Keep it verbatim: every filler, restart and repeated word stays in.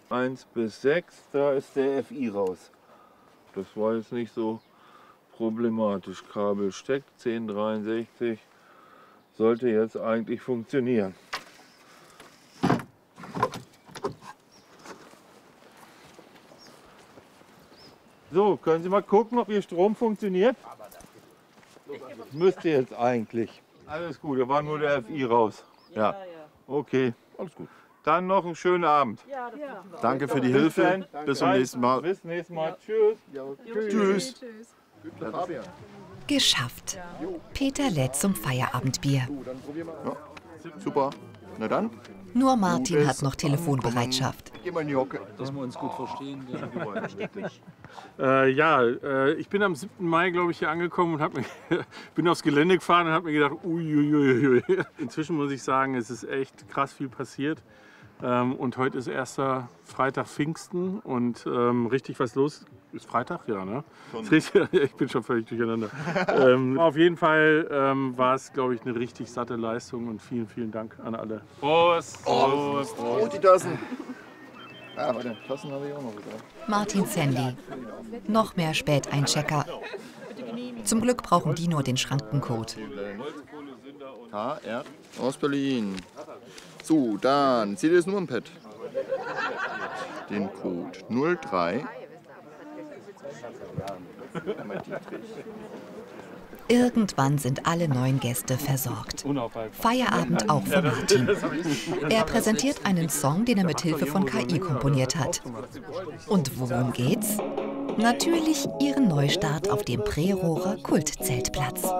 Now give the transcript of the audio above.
eins bis sechs, da ist der F I raus. Das war jetzt nicht so problematisch. Kabel steckt, zehn dreiundsechzig, sollte jetzt eigentlich funktionieren. So, können Sie mal gucken, ob Ihr Strom funktioniert? Müsste jetzt eigentlich. Alles gut, da war nur der F I raus. Ja, okay. Alles gut. Dann noch einen schönen Abend. Danke für die Hilfe. Bis zum nächsten Mal. Bis zum nächsten Mal. Tschüss. Tschüss. Geschafft. Peter lädt zum Feierabendbier. Ja, super. Na dann. Nur Martin hat noch Telefonbereitschaft. Geh mal in die Hocke. Dass wir uns gut verstehen. Äh, ja, äh, ich bin am siebten Mai, glaube ich, hier angekommen und hab mir, bin aufs Gelände gefahren und habe mir gedacht, uiuiui. Inzwischen muss ich sagen, es ist echt krass viel passiert. Ähm, und heute ist erster Freitag Pfingsten und ähm, richtig was los. Ist Freitag? Ja, ne? Ist richtig, ich bin schon völlig durcheinander. ähm, auf jeden Fall ähm, war es, glaube ich, eine richtig satte Leistung und vielen, vielen Dank an alle. Prost. Prost. Prost. Die Tassen. Ah, warte, Tassen habe ich auch noch wieder. Martins Handy. Noch mehr Späteinchecker. Zum Glück brauchen die nur den Schrankencode. H R aus Berlin. So, dann seht ihr das Nummernpad. Den Code null drei. Irgendwann sind alle neuen Gäste versorgt. Feierabend auch für Martin. Er präsentiert einen Song, den er mit Hilfe von K I komponiert hat. Und worum geht's? Natürlich ihren Neustart auf dem Prerohrer Kultzeltplatz.